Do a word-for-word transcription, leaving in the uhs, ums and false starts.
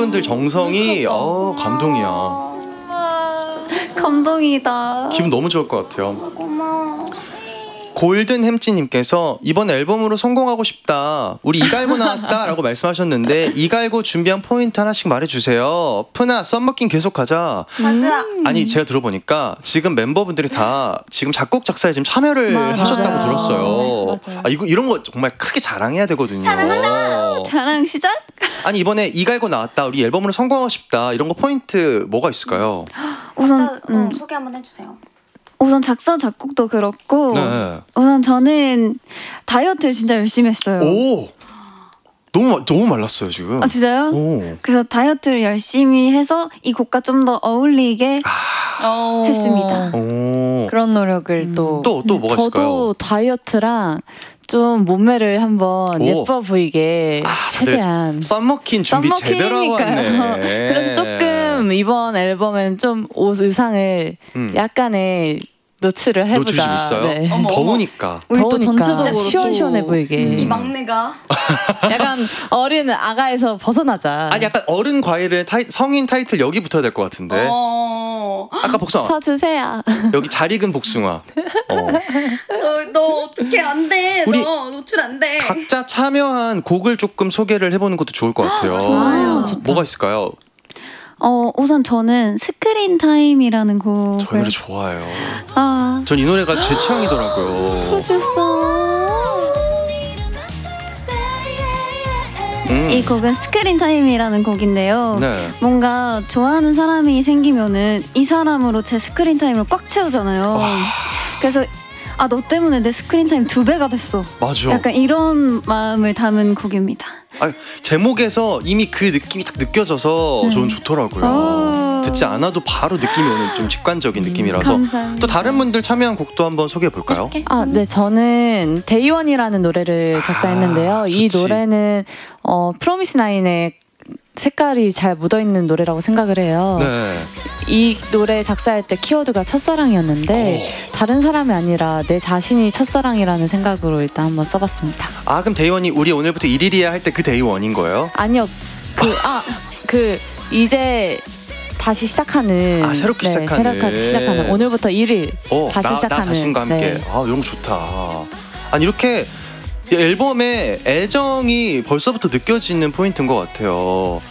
팬분들 정성이 어 감동이야. 감동이다. 기분 너무 좋을 것 같아요. 고마워. 골든 햄찌님께서 이번 앨범으로 성공하고 싶다. 우리 이갈고 나왔다라고 말씀하셨는데 이갈고 준비한 포인트 하나씩 말해주세요. 푸나 썸머킹 계속하자. 맞아. 아니 제가 들어보니까 지금 멤버분들이 다 지금 작곡 작사에 지금 참여를 맞아요. 하셨다고 들었어요. 네, 맞아요. 아 이거 이런 거 정말 크게 자랑해야 되거든요. 자랑하자. 자랑 시작. 아니 이번에 이갈고 나왔다. 우리 앨범으로 성공하고 싶다. 이런 거 포인트 뭐가 있을까요? 우선 각자, 음, 어, 소개 한번 해주세요. 우선 작사 작곡도 그렇고 네. 우선 저는 다이어트를 진짜 열심히 했어요. 오 너무 너무 말랐어요 지금. 아 진짜요? 오. 그래서 다이어트를 열심히 해서 이 곡과 좀 더 어울리게 어... 했습니다. 오. 그런 노력을 또 또 또 뭐가 있을까요? 저도 다이어트랑 좀 몸매를 한번 오. 예뻐 보이게 아, 최대한 썸머킨 준비 제대로 하고 왔네. 그래서 조금 이번 앨범엔 좀 옷 의상을 음. 약간의 노출을 해보자. 노출이 좀 있어요? 네. 어머, 더우니까. 우리 또 더우니까 전체적으로 시원시원해 또 보이게. 이 막내가 약간 어린 아가에서 벗어나자. 아니 약간 어른 과일의 타이, 성인 타이틀 여기 붙어야 될 것 같은데. 어... 아까 복숭아. 서주세요. 여기 잘 익은 복숭아. 어. 너, 너 어떻게 안 돼? 우리 너 노출 안 돼. 각자 참여한 곡을 조금 소개를 해보는 것도 좋을 것 같아요. 좋아요. 뭐가 있을까요? 어 우선 저는 스크린 타임이라는 곡을 저 노래 좋아해요. 아 전 이 노래가 제 취향이더라고요. 쳐줬어. 음. 이 곡은 스크린 타임이라는 곡인데요. 네. 뭔가 좋아하는 사람이 생기면은 이 사람으로 제 스크린 타임을 꽉 채우잖아요. 그래서 아 너 때문에 내 스크린 타임 두 배가 됐어. 맞아. 약간 이런 마음을 담은 곡입니다. 아, 제목에서 이미 그 느낌이 딱 느껴져서 네. 저는 좋더라고요. 오. 듣지 않아도 바로 느낌이 오는 좀 직관적인 느낌이라서. 감사합니다. 또 다른 분들 참여한 곡도 한번 소개해 볼까요? 아, 네, 저는 데이원이라는 노래를 작사했는데요. 아, 이 좋지. 노래는 어, 프로미스 나인의 색깔이 잘 묻어있는 노래라고 생각을 해요. 네. 이 노래 작사할 때 키워드가 첫사랑이었는데 다른 사람이 아니라 내 자신이 첫사랑이라는 생각으로 일단 한번 써봤습니다. 아 그럼 데이원이 우리 오늘부터 일일이야 할 때 그 데이원인 거예요? 아니요, 그, 아, 그, 이제 다시 시작하는. 아, 새롭게 네, 시작하는. 새롭게 시작하는. 오늘부터 일 일 어, 다시 나, 시작하는. 나 자신과 함께. 네. 아 이런 거 좋다. 아니 이렇게 앨범에 애정이 벌써부터 느껴지는 포인트인 것 같아요.